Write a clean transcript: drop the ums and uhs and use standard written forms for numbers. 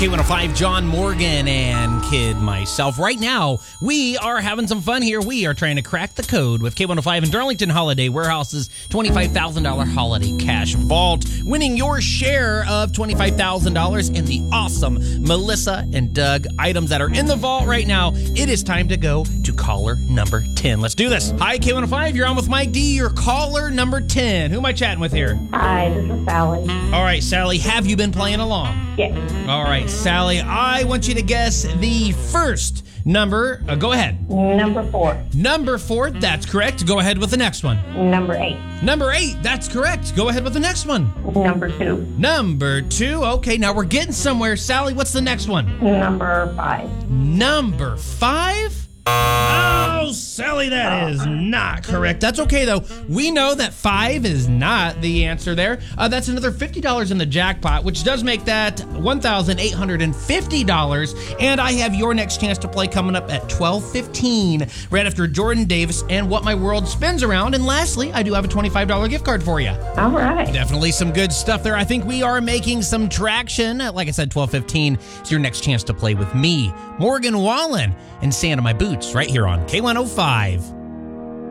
K105, John Morgan and Kid myself. Right now, we are having some fun here. We are trying to crack the code with K105 and Darlington Holiday Warehouse's $25,000 holiday cash vault, winning your share of $25,000 in the awesome Melissa and Doug items that are in the vault right now. It is time to go to caller number 10. Let's do this. Hi, K105. You're on with Mike D. You're caller number 10. Who am I chatting with here? Hi, this is Sally. All right, Sally, have you been playing along? Yes. All right, Sally, I want you to guess the first number. Go ahead. Number 4. Number 4, that's correct. Go ahead with the next one. Number 8. Number 8, that's correct. Go ahead with the next one. Number 2. Number 2, okay, now we're getting somewhere. Sally, what's the next one? Number 5. Number 5? Oh, Sally, that is not correct. That's okay, though. We know that 5 is not the answer there. That's another $50 in the jackpot, which does make that $1,850. And I have your next chance to play coming up at 12:15, right after Jordan Davis and What My World Spins Around. And lastly, I do have a $25 gift card for you. All right. Definitely some good stuff there. I think we are making some traction. Like I said, 12:15 is your next chance to play with me, Morgan Wallen, and Santa My Boots, right here on K105.